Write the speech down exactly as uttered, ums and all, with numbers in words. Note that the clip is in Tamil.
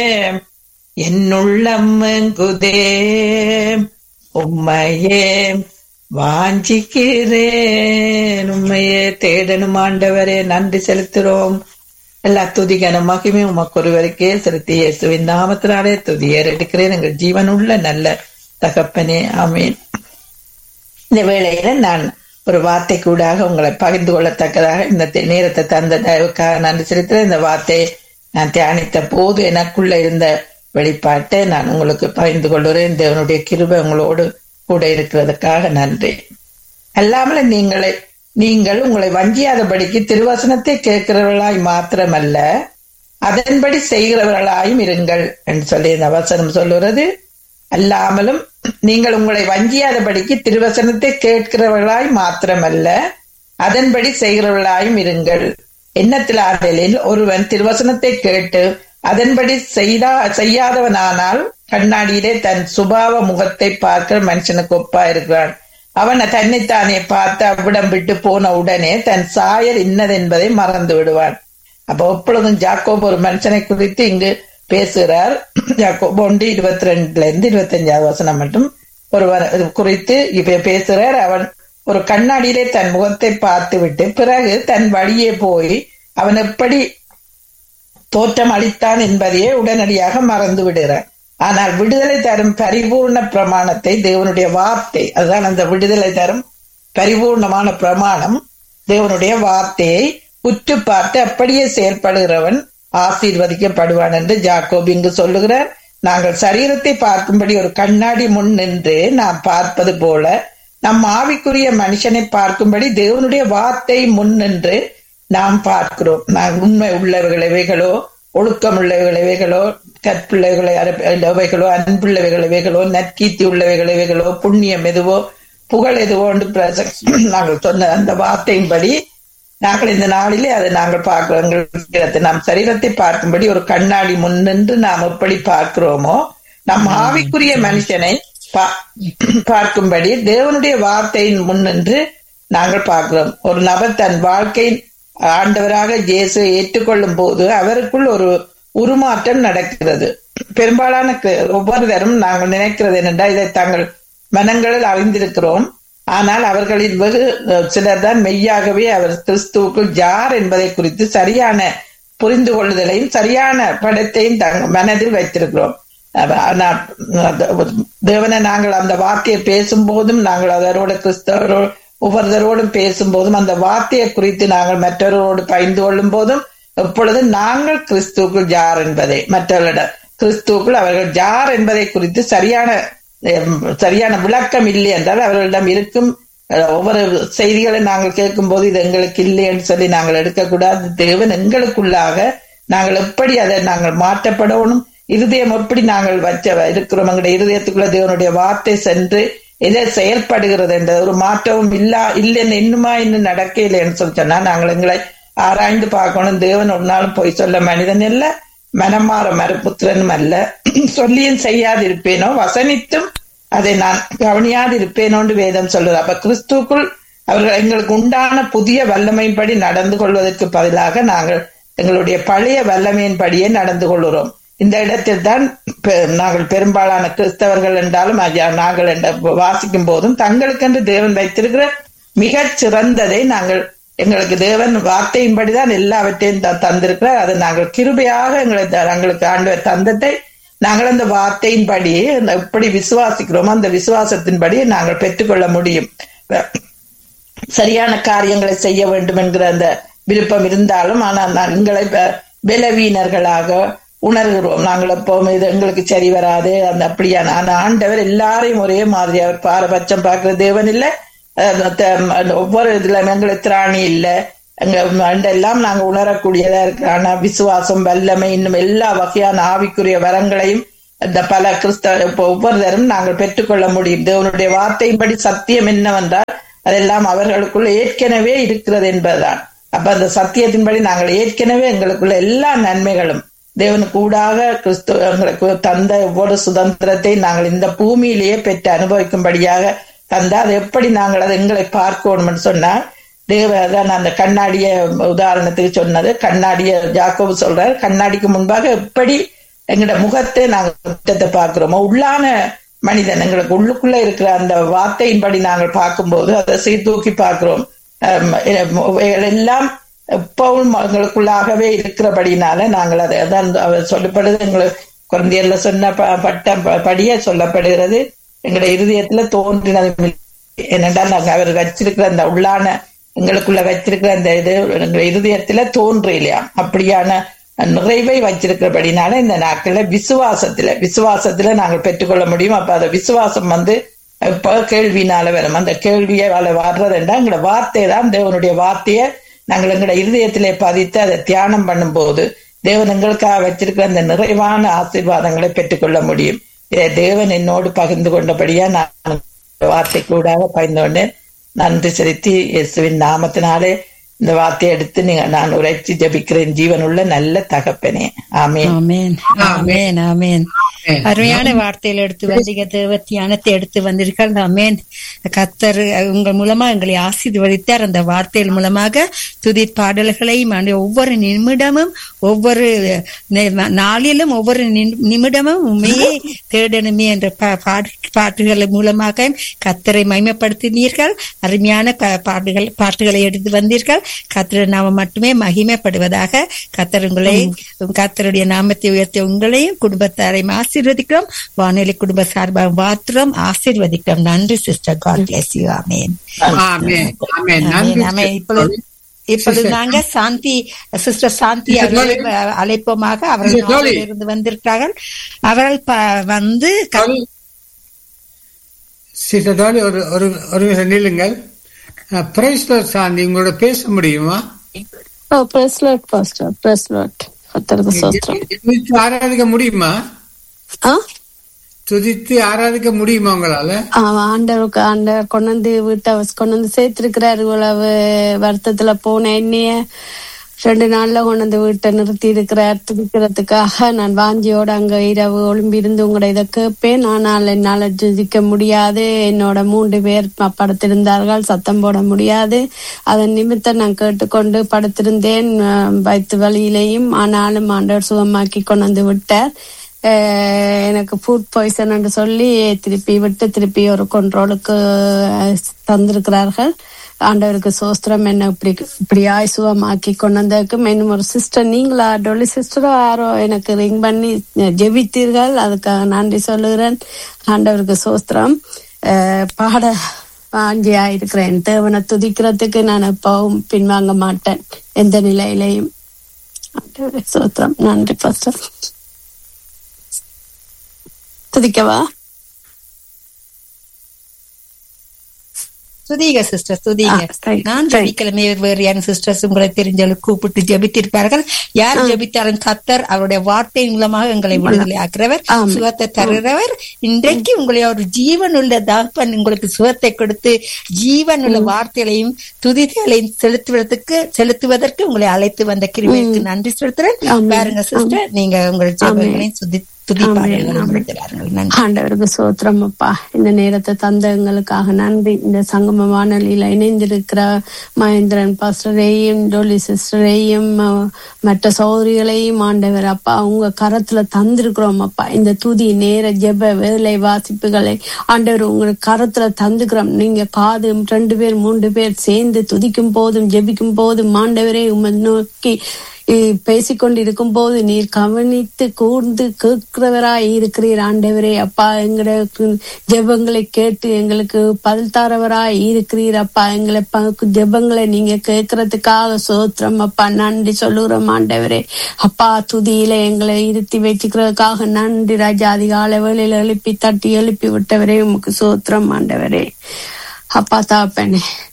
என்னுள்ளம் எங்குதே உம்மையே வாஞ்சிக்கிறேன். உம்மையே தேடணும் ஆண்டவரே. நன்றி செலுத்துறோம். எல்லா துதிகன மகிமை உமக்கு ஒருவருக்கே செலுத்தி இயேசுவின் நாமத்தினாலே துதியர் எடுக்கிறேன் எங்கள் ஜீவனுள்ள நல்ல தகப்பனே, ஆமீன். இந்த வேளையில நான் ஒரு வார்த்தை கூடாக உங்களை பகிர்ந்து கொள்ளத்தக்கதாக இந்த நேரத்தை தந்த தயவுக்காக நன்றி செலுத்துறேன். இந்த வார்த்தையை நான் தியானித்த போது எனக்குள்ள இருந்த வெளிப்பாட்டை நான் உங்களுக்கு பகிர்ந்து கொள்கிறேன். தேவனுடைய கிருபை உங்களோடு கூட இருக்கிறதுக்காக நன்றி. அல்லாமல் நீங்களை நீங்கள் உங்களை வஞ்சியாதபடிக்கு திருவசனத்தை கேட்கிறவர்களாய் மாத்திரமல்ல அதன்படி செய்கிறவர்களாயும் இருங்கள் என்று சொல்லி இந்த வசனம் சொல்லுறது. அல்லாமலும் நீங்கள் உங்களை வஞ்சியாதபடிக்கு திருவசனத்தை கேட்கிறவர்களாய் மாத்திரமல்ல அதன்படி செய்கிறவர்களாயும் இருங்கள். எண்ணத்தில் ஆதலில் ஒருவன் திருவசனத்தை கேட்டு அதன்படி செய்தா செய்யாதவனானால் கண்ணாடியிலே தன் சுபாவ முகத்தை பார்க்கிற மனுஷனுக்கு ஒப்பா இருக்கிறான். அவன் தன்னைத்தானே பார்த்து அவ்விடம் விட்டு போன உடனே தன் சாயல் இன்னதென்பதை மறந்து விடுவான். அப்ப எப்பொழுதும் ஜாக்கோப் ஒரு மனுஷனை குறித்து இங்கு பேசுகிறார். ஜாக்கோப் ஒன்று இருபத்தி ரெண்டுல இருந்து இருபத்தி அஞ்சாவது வசனம் மட்டும் ஒருவர் குறித்து இப்ப பேசுகிறார். அவன் ஒரு கண்ணாடியிலே தன் முகத்தை பார்த்து விட்டு பிறகு தன் வழியே போய் அவன் எப்படி தோற்றம் அளித்தான் என்பதையே உடனடியாக மறந்து விடுகிறார். ஆனால் விடுதலை தரும் பரிபூர்ண பிரமாணத்தை தேவனுடைய வார்த்தை, அதுதான் அந்த விடுதலை தரும் பரிபூர்ணமான பிரமாணம், தேவனுடைய வார்த்தையை உற்று பார்த்து அப்படியே செயல்படுகிறவன் ஆசீர்வதிக்கப்படுவான் என்று ஜாக்கோப் இங்கு சொல்லுகிறார். நாங்கள் சரீரத்தை பார்க்கும்படி ஒரு கண்ணாடி முன் நின்று நாம் பார்ப்பது போல நம் ஆவிக்குரிய மனுஷனை பார்க்கும்படி தேவனுடைய வார்த்தை முன் நின்று நாம் பார்க்கிறோம். நான் உண்மை உள்ளவைகளவைகளோ ஒழுக்கம் உள்ளவைகளவைகளோ கற்பிள்ளைகளவைகளோ அன்புள்ளவைகளவைகளோ நற்கீர்த்தி உள்ளவைகளவைகளோ புண்ணியம் எதுவோ புகழ் எதுவோ என்று நாங்கள் சொன்ன அந்த வார்த்தையின்படி நாங்கள் இந்த நாளிலே அதை நாங்கள் பார்க்கிறோம். நம் சரீரத்தை பார்க்கும்படி ஒரு கண்ணாடி முன்னின்று நாம் எப்படி பார்க்கிறோமோ நம் ஆவிக்குரிய மனுஷனை பார்க்கும்படி தேவனுடைய வார்த்தையின் முன்னின்று நாங்கள் பார்க்கிறோம். ஒரு நபர் தன் வாழ்க்கையின் ஆண்டவராக இயேசுவை ஏற்றுக்கொள்ளும் போது அவருக்குள் ஒரு உருமாற்றம் நடக்கிறது. பெரும்பாலான ஒவ்வொருவரும் நாங்கள் நினைக்கிறது என்னென்றால் இதை தங்கள் மனங்களில் அறிந்திருக்கிறோம். ஆனால் அவர்களில் வெகு சிலர் தான் மெய்யாகவே அவர் கிறிஸ்துவுக்குள் யார் என்பதை குறித்து சரியான புரிந்து கொள்ளுதலையும் சரியான படத்தையும் தங்கள் மனதில் வைத்திருக்கிறோம். தேவனை நாங்கள் அந்த வார்த்தையை பேசும் போதும் நாங்கள் அதனோட கிறிஸ்தவரோடு ஒவ்வொருத்தரோடும் பேசும் போதும் அந்த வார்த்தையை குறித்து நாங்கள் மற்றவர்களோடு பகிர்ந்து கொள்ளும் போதும் எப்பொழுதும் நாங்கள் கிறிஸ்துவுக்குள் யார் என்பதை மற்றவர்களிடம் கிறிஸ்துவுக்குள் அவர்கள் யார் என்பதை குறித்து சரியான சரியான விளக்கம் இல்லை என்றால் அவர்களிடம் இருக்கும் ஒவ்வொரு செய்திகளை நாங்கள் கேட்கும் போது இது எங்களுக்கு இல்லை என்று சொல்லி நாங்கள் எடுக்கக்கூடாது. தேவன் எங்களுக்குள்ளாக நாங்கள் எப்படி அதை நாங்கள் மாற்றப்படணும், இருதயம் எப்படி நாங்கள் வச்ச இருக்கிறோம், எங்களுடைய இருதயத்துக்குள்ள தேவனுடைய வார்த்தை சென்று எதை செயல்படுகிறது என்ற ஒரு மாற்றமும் இல்லா இல்லைன்னு இன்னுமா இன்னும் நடக்க இல்லைன்னு சொல்லி சொன்னா நாங்கள் எங்களை ஆராய்ந்து பார்க்கணும். தேவன் ஒரு நாளும் போய் சொல்ல மனிதன் அல்ல, மனமாற மறுபுத்திரனும் அல்ல. சொல்லியும் செய்யாது இருப்பேனோ வசனித்தும் அதை நான் கவனியாது இருப்பேனோன்று வேதம் சொல்றது. அப்ப கிறிஸ்துக்குள் அவர்கள் எங்களுக்கு உண்டான புதிய வல்லமையின்படி நடந்து கொள்வதற்கு பதிலாக நாங்கள் எங்களுடைய பழைய வல்லமையின்படியே நடந்து கொள்கிறோம். இந்த இடத்தில் தான் நாங்கள் பெரும்பாலான கிறிஸ்தவர்கள் என்றாலும் நாங்கள் வாசிக்கும் போதும் தங்களுக்கென்று தேவன் வைத்திருக்கிற மிகச் சிறந்ததை நாங்கள் எங்களுக்கு தேவன் வார்த்தையின்படிதான் எல்லாவற்றையும் தந்திருக்கிறார். அதை நாங்கள் கிருபையாக எங்களை எங்களுக்கு ஆண்டவர் தந்ததை நாங்கள் அந்த வார்த்தையின்படி எப்படி விசுவாசிக்கிறோமோ அந்த விசுவாசத்தின்படி நாங்கள் பெற்றுக்கொள்ள முடியும். சரியான காரியங்களை செய்ய வேண்டும் என்கிற அந்த விருப்பம் இருந்தாலும் ஆனால் எங்களை பலவீனர்களாக உணர்கிறோம். நாங்கள் எப்பவுமே இது எங்களுக்கு சரி வராது அந்த அப்படியான ஆனா ஆண்டவர் எல்லாரையும் ஒரே மாதிரி அவர் பாரபட்சம் பார்க்கிற தேவன் இல்லை. ஒவ்வொரு இதுல எங்களுக்கு திராணி இல்லை எல்லாம் நாங்க உணரக்கூடியதா இருக்கு. ஆனா விசுவாசம் வல்லமை இன்னும் எல்லா வகையான ஆவிக்குரிய வரங்களையும் இந்த பல கிறிஸ்தவ ஒவ்வொருத்தரும் நாங்கள் பெற்றுக்கொள்ள முடியும். தேவனுடைய வார்த்தையின்படி சத்தியம் என்னவென்றால் அதெல்லாம் அவர்களுக்குள்ள ஏற்கனவே இருக்கிறது என்பதுதான். அப்ப அந்த சத்தியத்தின்படி நாங்கள் ஏற்கனவே எங்களுக்குள்ள எல்லா நன்மைகளும் தேவனுக்கு ஊடாக கிறிஸ்து எங்களுக்கு தந்த ஒவ்வொரு சுதந்திரத்தை நாங்கள் இந்த பூமியிலேயே பெற்று அனுபவிக்கும்படியாக தந்தா அது எப்படி நாங்கள் அதை எங்களை பார்க்கணும்னு சொன்னால் தேவதான் அந்த கண்ணாடிய உதாரணத்துக்கு சொன்னது. கண்ணாடிய ஜாக்கோபு சொல்றாரு, கண்ணாடிக்கு முன்பாக எப்படி எங்களோட முகத்தை நாங்கள் குற்றத்தை பார்க்கிறோமோ, உள்ளான மனிதன் எங்களுக்கு உள்ளுக்குள்ள இருக்கிற அந்த வார்த்தையின்படி நாங்கள் பார்க்கும்போது அதை சீர்தூக்கி பார்க்கிறோம். எல்லாம் எப்பவும் எங்களுக்குள்ளாகவே இருக்கிறபடினால நாங்கள் அதை அதான் சொல்லப்படுது. எங்களுக்கு குழந்தையர்ல சொன்ன பட்ட படியே சொல்லப்படுகிறது, எங்களுடைய இருதயத்துல தோன்றினது என்னென்றால் நாங்க அவர் வச்சிருக்கிற அந்த உள்ளான எங்களுக்குள்ள வச்சிருக்கிற அந்த இது எங்க இருதயத்துல தோன்று இல்லையா, அப்படியான நிறைவை வச்சிருக்கிறபடினால இந்த நாட்கள்ல விசுவாசத்துல விசுவாசத்துல நாங்கள் பெற்றுக்கொள்ள முடியும். அப்ப அந்த விசுவாசம் வந்து இப்ப கேள்வினால வரும். அந்த கேள்வியால வர்றதுண்டா எங்களோட வார்த்தை தான், தேவனுடைய வார்த்தையை நாங்கள் எங்களோட இருதயத்திலே பதித்து அதை தியானம் பண்ணும் போது தேவன் எங்களுக்காக வச்சிருக்கிற அந்த நிறைவான ஆசீர்வாதங்களை பெற்றுக்கொள்ள முடியும். இதை தேவன் என்னோடு பகிர்ந்து கொண்டபடியா நான் வார்த்தை கூடாக பகிர்ந்து கொண்டேன். நன்றி செலுத்தி இயேசுவின் நாமத்தினாலே இந்த வார்த்தையை எடுத்து நீங்க நான் உரைச்சி ஜபிக்கிறேன். ஜீவனுள்ள நல்ல தகப்பனே, ஆமேன். ஆமேன், ஆமேன், ஆமேன். அருமையான வார்த்தையில எடுத்து வந்தீங்க, தேவ தியானத்தை எடுத்து வந்தீர்கள். ஆமேன். கர்த்தர் உங்கள் மூலமா எங்களை ஆசீர்வதித்தார். அந்த வார்த்தைகள் மூலமாக துதி பாடல்களையும் ஒவ்வொரு நிமிடமும் ஒவ்வொரு நாளிலும் ஒவ்வொரு நிமிடமும் உண்மையே தேடணுமே என்ற பாட்டுகள் மூலமாக கர்த்தரை மகிமைப்படுத்தினீர்கள். அருமையான பாட்டுகள் பாட்டுகளை எடுத்து வந்தீர்கள். கர்த்தர் நாம மட்டுமே மகிமைப்படுவதாக. கர்த்தர் உங்களை கர்த்தருடைய நாமத்தை உயர்த்தி உங்களையும் குடும்பத்தாரையும் ஆசீர்வதிக்கிறோம். வானொலி குடும்ப சார்பாக வாத்திரம் ஆசீர்வதிக்கிறோம். நன்றி சிஸ்டர். God bless you. ஆமென். ஆமென். ஆமென். நன்றி. இப்பொழுது இப்பொழுது நாங்க சாந்தி சிஸ்டர் சாந்தி அழைப்போமாக அவர்கள் இருந்து வந்திருக்கிறார்கள். அவர்கள் வந்து ஒரு ஒரு நிமிஷம் பிரைஸ் லார்ட் சாந்தி உங்களோட பேச முடியுமா? Price Lord pastor. Price Lord. கர்த்தருக்கு ஸ்தோத்திரம். ஆராதிக்க முடியுமா? துதித்து ஆராதிக்க முடியுமா உங்களால? ஆண்டவருக்கு ஆண்டவர் கொண்டு வந்து வீட்டை கொண்டு வந்து சேர்த்திருக்கிறாரு. இவ்வளவு வருத்தத்துல போன என்னைய ரெண்டு நாள்ல கொண்டு வந்து வீட்டை நிறுத்தி இருக்கிறார் துதிக்கிறதுக்காக. நான் வாஞ்சியோட அங்க இரவு ஒளிம்பி இருந்து உங்களோட இதை கேட்பேன். ஆனால் என்னால துதிக்க முடியாது. என்னோட மூன்று பேர் படுத்திருந்தார்கள், சத்தம் போட முடியாது. அதன் நிமித்தம் நான் கேட்டுக்கொண்டு படுத்திருந்தேன் வயிற்று வலியிலையும். ஆனாலும் ஆண்டவர் சுகமாக்கி கொண்டு வந்து விட்டார். எனக்கு ஃபுட் பாய்சன் என்று சொல்லி திருப்பி விட்டு திருப்பி ஒரு கண்ட்ரோலுக்கு தந்திருக்கிறார்கள். ஆண்டவருக்கு சோஸ்திரம். என்ன இப்படி இப்படியாய் சுகமாக்கி கொண்டு வந்ததுக்கு இன்னும் ஒரு சிஸ்டர், நீங்களா டொலி சிஸ்டரோ யாரோ எனக்கு ரிங் பண்ணி ஜெபித்தீர்கள், அதுக்காக நன்றி சொல்லுகிறேன். ஆண்டவருக்கு சோஸ்திரம். பாட வாஞ்சியா இருக்கிறேன். தேவனை துதிக்கிறதுக்கு நான் எப்பவும் பின்வாங்க மாட்டேன் எந்த நிலையிலையும். ஆண்டவருக்கு சோஸ்திரம். நன்றி பாஸ்டர். துதிக்கவா? துதிக சிஸ்டர், துதிங்க. நான் வெள்ளிக்கிழமை வேறு யாரும் சிஸ்டர்ஸ் உங்களை தெரிஞ்சவர்கள் கூப்பிட்டு ஜெபித்திருப்பார்கள். யார் ஜெபித்தாலும் கர்த்தர் அவருடைய வார்த்தை மூலமாக எங்களை விடுதலை ஆக்குறவர், சுகத்தை தருகிறவர். இன்றைக்கு உங்களை ஒரு ஜீவன் உள்ள தகப்பன் உங்களுக்கு சுகத்தை கொடுத்து ஜீவன் உள்ள வார்த்தைகளையும் துதிகளையும் செலுத்துவதற்கு செலுத்துவதற்கு உங்களை அழைத்து வந்த கிருபைக்கு நன்றி செலுத்துறேன். பாருங்க சிஸ்டர், நீங்க உங்கள் ஜெபங்களையும் சுதி ஆண்டவருக்கு சோத்திரம் அப்பா. இந்த நேரத்தை தந்த எங்களுக்காக நன்றி. இந்த சங்கம வானொலியில இணைந்திருக்கிற மகேந்திரன் பாஸ்டரையும் டோலி சிஸ்டரையும் மற்ற சௌதரிகளையும் ஆண்டவர் அப்பா உங்க கரத்துல தந்திருக்கிறோம் அப்பா. இந்த துதி நேர ஜெப வேலை வாசிப்புகளை ஆண்டவர் உங்களுக்கு கரத்துல தந்துக்கிறோம். நீங்க காது ரெண்டு பேர் மூன்று பேர் சேர்ந்து துதிக்கும் போதும் ஜெபிக்கும் போதும் ஆண்டவரே உம்மை நோக்கி பேசிக்கொண்டிருக்கும் போது நீர் கவனித்து கூர்ந்து கேட்கிறவராய் இருக்கிறீர் ஆண்டவரே அப்பா. எங்களுக்கு ஜெபங்களை கேட்டு எங்களுக்கு பதில் தரவராய் இருக்கிறீர் அப்பா. எங்களை ஜெபங்களை நீங்க கேட்கறதுக்காக சோத்திரம் அப்பா. நன்றி சொல்லுகிறோம் ஆண்டவரே அப்பா. துதியில எங்களை இருத்தி வச்சுக்கிறதுக்காக நன்றி ராஜா. அதிகாலை வேளையில எழுப்பி தட்டி எழுப்பி விட்டவரே உமக்கு சோத்திரம் ஆண்டவரே அப்பா. தாப்பனே